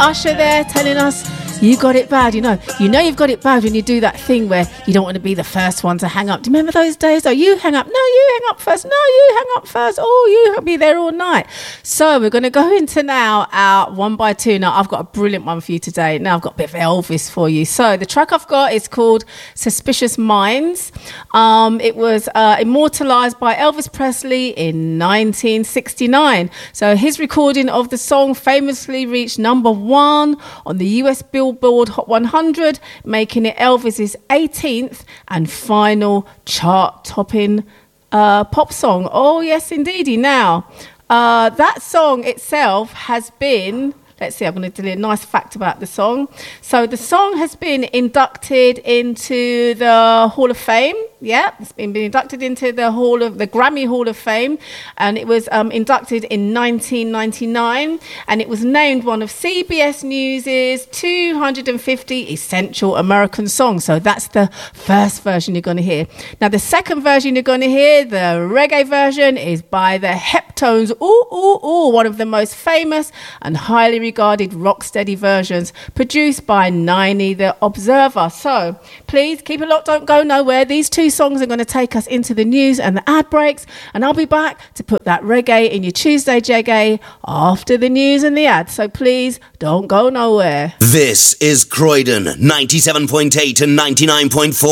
Usher there telling us you got it bad. You know you've got it bad when you do that thing where you don't want to be the first one to hang up. Do you remember those days? Oh, you hang up. No, you hang up first. No, you hang up first. Oh, you be there all night. So we're going to go into now our 1 by 2. Now, I've got a brilliant one for you today. Now, I've got a bit of Elvis for you. So the track I've got is called Suspicious Minds. It was immortalised by Elvis Presley in 1969. So his recording of the song famously reached number 1 on the US Billboard Hot 100, making it Elvis's 18th and final chart-topping pop song. Oh, yes, indeedy. Now, that song itself has been... Let's see, I'm going to tell you a nice fact about the song. So the song has been inducted into the Hall of Fame. Yeah, it's been inducted into the Grammy Hall of Fame. And it was inducted in 1999. And it was named one of CBS News' 250 Essential American Songs. So that's the first version you're going to hear. Now, the second version you're going to hear, the reggae version, is by the Heptones. Ooh, ooh, ooh, one of the most famous and highly regarded rocksteady versions, produced by Niney the Observer. So please keep it locked, don't go nowhere. These two songs are going to take us into the news and the ad breaks, and I'll be back to put that reggae in your Tuesday Jaggae after the news and the ads. So please don't go nowhere. This is Croydon 97.8 and 99.4.